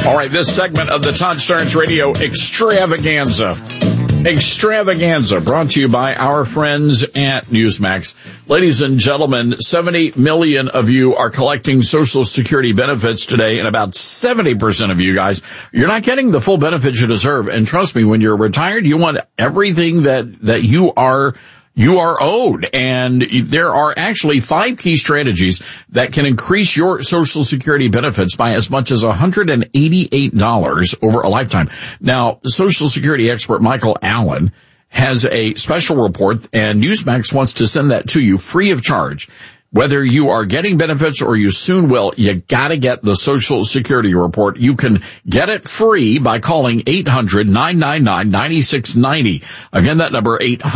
All right, this segment of the Todd Starnes Radio Extravaganza brought to you by our friends at Newsmax. Ladies and gentlemen, 70 million of you are collecting Social Security benefits today, and about 70% of you guys, you're not getting the full benefits you deserve. And trust me, when you're retired, you want everything that you are owed. And there are actually 5 key strategies that can increase your Social Security benefits by as much as $188 over a lifetime. Now, Social Security expert Michael Allen has a special report, and Newsmax wants to send that to you free of charge. Whether you are getting benefits or you soon will, you gotta get the Social Security report. You can get it free by calling 800-999-9690. Again, that number,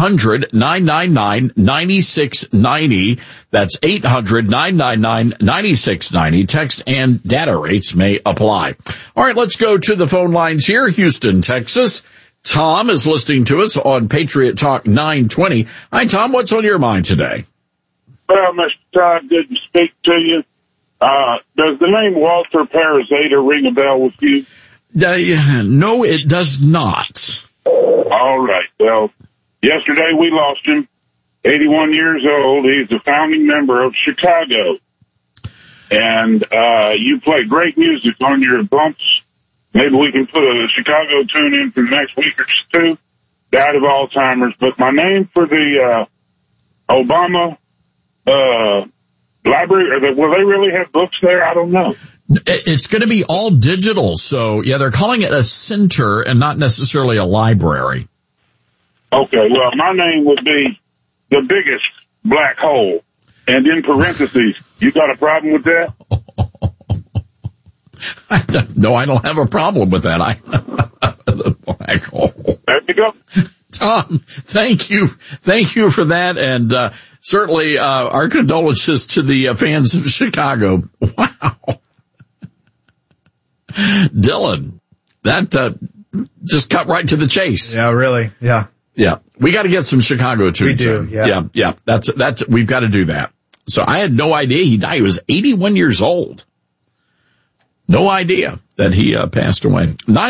800-999-9690. That's 800-999-9690. Text and data rates may apply. All right, let's go to the phone lines here. Houston, Texas. Tom is listening to us on Patriot Talk 920. Hi, Tom. What's on your mind today? Well, Mr. Todd, good to speak to you. Does the name Walter Parazita ring a bell with you? No, it does not. All right. Well, yesterday we lost him. 81 years old. He's a founding member of Chicago. And you play great music on your bumps. Maybe we can put a Chicago tune in for the next week or two. Died of Alzheimer's. But my name for the Obama library, will they really have books there? I don't know. It's going to be all digital. So, yeah, they're calling it a center and not necessarily a library. Okay, well, my name would be the biggest black hole. And in parentheses, you got a problem with that? No, I don't have a problem with that. The black hole. There you go. Tom, thank you for that, and certainly our condolences to the fans of Chicago. Wow, Dylan, that just cut right to the chase. Yeah, really. Yeah. We got to get some Chicago tunes. We do. Yeah. That's we've got to do that. So I had no idea he died. He was 81 years old. No idea that he passed away.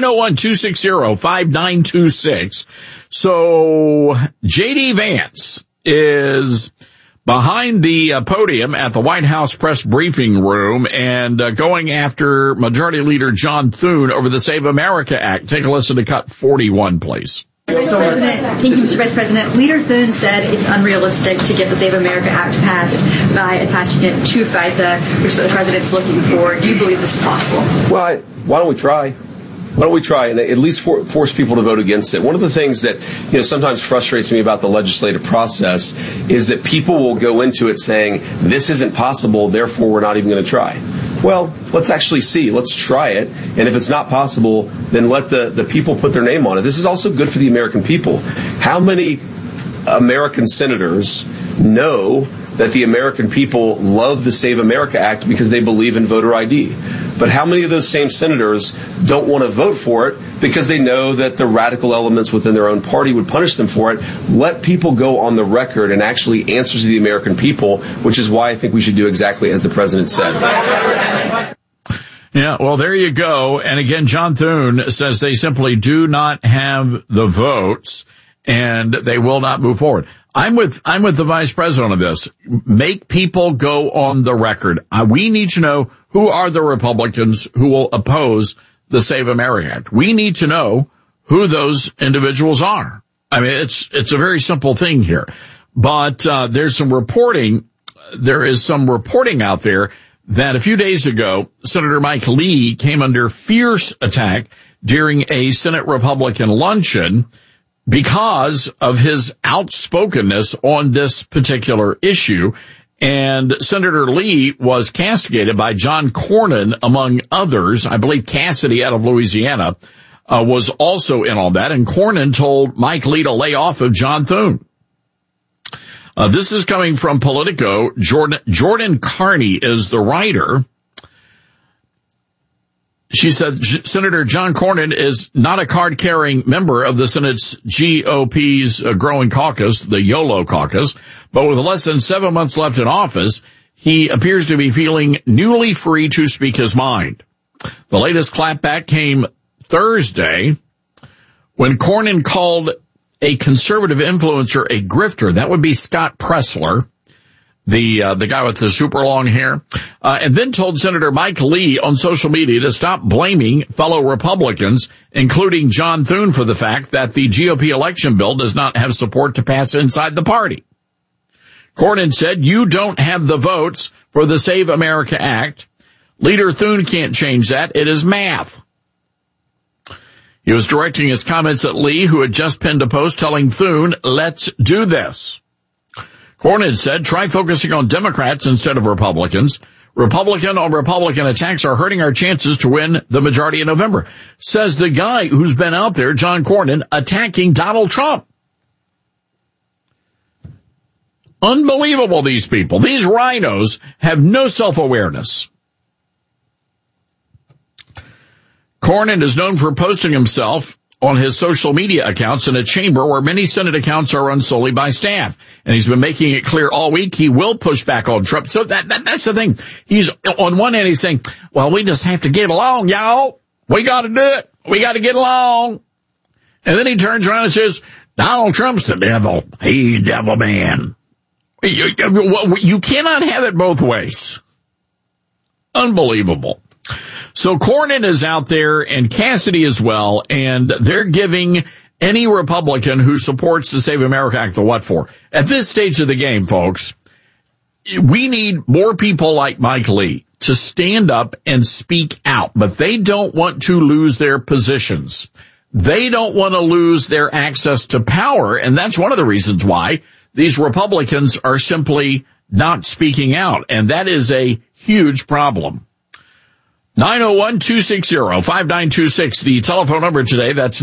901-260-5926. So J.D. Vance is behind the podium at the White House press briefing room and going after Majority Leader John Thune over the Save America Act. Take a listen to cut 41, please. Thank you, Mr. Vice President. Leader Thune said it's unrealistic to get the Save America Act passed by attaching it to FISA, which the president's looking for. Do you believe this is possible? Well, why don't we try? Why don't we try and at least force people to vote against it? One of the things that sometimes frustrates me about the legislative process is that people will go into it saying, this isn't possible, therefore we're not even going to try. Well, let's actually see. Let's try it. And if it's not possible, then let the people put their name on it. This is also good for the American people. How many American senators know that the American people love the Save America Act because they believe in voter ID? But how many of those same senators don't want to vote for it because they know that the radical elements within their own party would punish them for it? Let people go on the record and actually answer to the American people, which is why I think we should do exactly as the president said. Yeah, well, there you go. And again, John Thune says they simply do not have the votes and they will not move forward. I'm with the vice president on this. Make people go on the record. We need to know who are the Republicans who will oppose the Save America Act. We need to know who those individuals are. I mean, it's a very simple thing here. But there is some reporting out there that a few days ago, Senator Mike Lee came under fierce attack during a Senate Republican luncheon because of his outspokenness on this particular issue. And Senator Lee was castigated by John Cornyn, among others. I believe Cassidy out of Louisiana was also in on that. And Cornyn told Mike Lee to lay off of John Thune. This is coming from Politico. Jordan Carney is the writer. She said Senator John Cornyn is not a card-carrying member of the Senate's GOP's growing caucus, the YOLO caucus, but with less than 7 months left in office, he appears to be feeling newly free to speak his mind. The latest clapback came Thursday when Cornyn called a conservative influencer a grifter. That would be Scott Presler, the guy with the super long hair, and then told Senator Mike Lee on social media to stop blaming fellow Republicans, including John Thune, for the fact that the GOP election bill does not have support to pass inside the party. Cornyn said, "You don't have the votes for the Save America Act. Leader Thune can't change that. It is math." He was directing his comments at Lee, who had just penned a post telling Thune, "Let's do this." Cornyn said, "Try focusing on Democrats instead of Republicans. Republican on Republican attacks are hurting our chances to win the majority in November," says the guy who's been out there, John Cornyn, attacking Donald Trump. Unbelievable, these people. These rhinos have no self-awareness. Cornyn is known for posting himself on his social media accounts in a chamber where many Senate accounts are run solely by staff. And he's been making it clear all week he will push back on Trump. So that's the thing. He's, on one hand, he's saying, well, we just have to get along, y'all. We got to do it. We got to get along. And then he turns around and says, Donald Trump's the devil. He's devil man. You cannot have it both ways. Unbelievable. So Cornyn is out there and Cassidy as well, and they're giving any Republican who supports the Save America Act the what for. At this stage of the game, folks, we need more people like Mike Lee to stand up and speak out, but they don't want to lose their positions. They don't want to lose their access to power, and that's one of the reasons why these Republicans are simply not speaking out, and that is a huge problem. 901-260-5926, the telephone number today. That's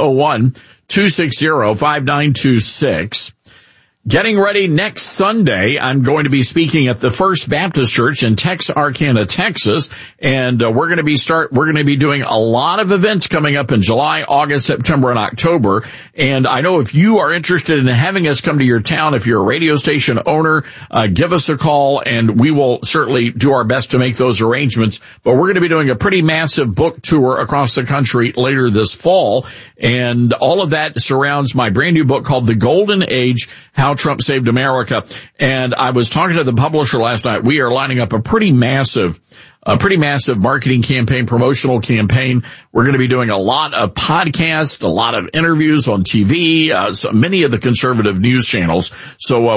901-260-5926. Getting ready next Sunday, I'm going to be speaking at the First Baptist Church in Texarkana, Texas, and we're going to be doing a lot of events coming up in July, August, September, and October. And I know if you are interested in having us come to your town, if you're a radio station owner, give us a call, and we will certainly do our best to make those arrangements. But we're going to be doing a pretty massive book tour across the country later this fall, and all of that surrounds my brand new book called The Golden Age: How Trump Saved America. And I was talking to the publisher last night. We are lining up a pretty massive marketing campaign, promotional campaign. We're going to be doing a lot of podcasts, a lot of interviews on TV, so many of the conservative news channels. So,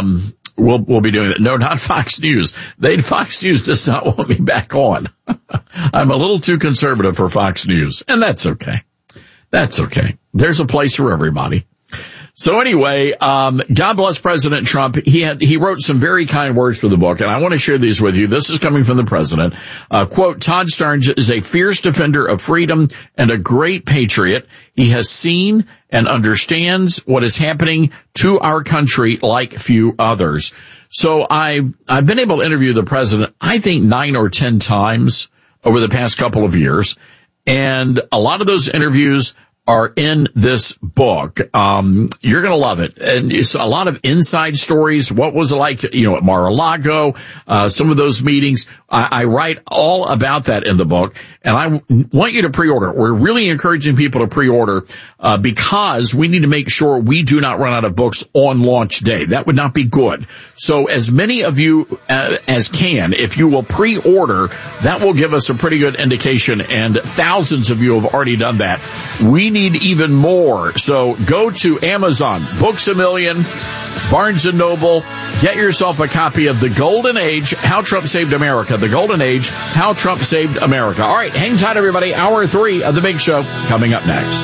we'll be doing that. No, not Fox News. Fox News does not want me back on. I'm a little too conservative for Fox News, and that's okay. That's okay. There's a place for everybody. So anyway, God bless President Trump. He wrote some very kind words for the book, and I want to share these with you. This is coming from the president. Quote, Todd Starnes is a fierce defender of freedom and a great patriot. He has seen and understands what is happening to our country like few others. So I've been able to interview the president, I think 9 or 10 times over the past couple of years. And a lot of those interviews are in this book. You're going to love it. And it's a lot of inside stories. What was it like, at Mar-a-Lago, some of those meetings. I write all about that in the book, and I want you to pre-order. We're really encouraging people to pre-order, because we need to make sure we do not run out of books on launch day. That would not be good. So as many of you as can, if you will pre-order, that will give us a pretty good indication, and thousands of you have already done that. We need even more. So go to Amazon, Books A Million, Barnes & Noble. Get yourself a copy of The Golden Age: How Trump Saved America. The Golden Age: How Trump Saved America. All right, hang tight, everybody. Hour 3 of The Big Show coming up next.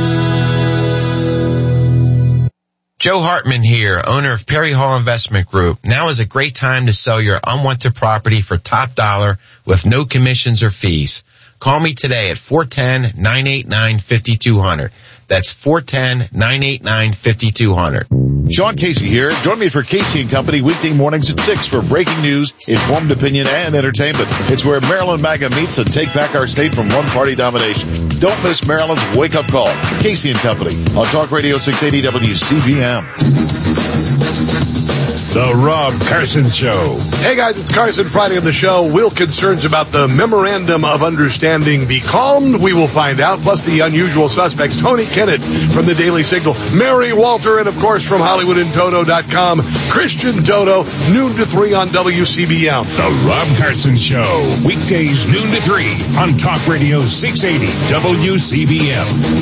Joe Hartman here, owner of Perry Hall Investment Group. Now is a great time to sell your unwanted property for top dollar with no commissions or fees. Call me today at 410-989-5200. That's 410-989-5200. Sean Casey here. Join me for Casey & Company weekday mornings at 6 for breaking news, informed opinion, and entertainment. It's where Maryland MAGA meets to take back our state from one-party domination. Don't miss Maryland's wake-up call. Casey & Company on Talk Radio 680 WCBM. The Rob Carson Show. Hey guys, it's Carson. Friday on the show. Will concerns about the Memorandum of Understanding be calmed? We will find out. Plus the unusual suspects, Tony Kennett from the Daily Signal, Mary Walter, and of course from HollywoodandToto.com, Christian Dodo, noon to 3 on WCBM. The Rob Carson Show. Weekdays noon to 3 on Talk Radio 680 WCBM.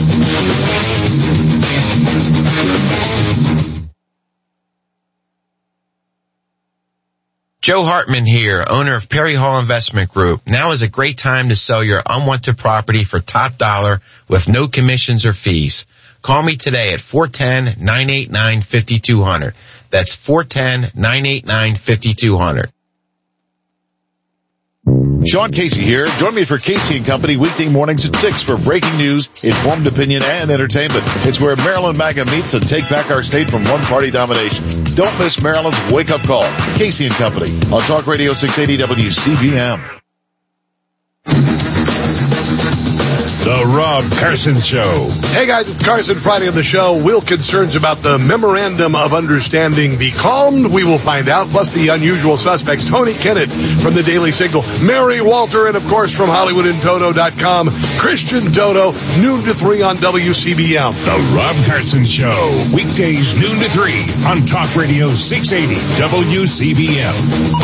Joe Hartman here, owner of Perry Hall Investment Group. Now is a great time to sell your unwanted property for top dollar with no commissions or fees. Call me today at 410-989-5200. That's 410-989-5200. Sean Casey here. Join me for Casey & Company weekday mornings at 6 for breaking news, informed opinion, and entertainment. It's where Maryland MAGA meets and take back our state from one-party domination. Don't miss Maryland's wake-up call. Casey & Company on Talk Radio 680 WCBM. The Rob Carson Show. Hey guys, it's Carson. Friday on the show. Will concerns about the Memorandum of Understanding be calmed? We will find out. Plus the unusual suspects, Tony Kennett from the Daily Signal, Mary Walter, and of course from HollywoodandToto.com, Christian Dodo, noon to 3 on WCBM. The Rob Carson Show. Weekdays noon to 3 on Talk Radio 680 WCBM.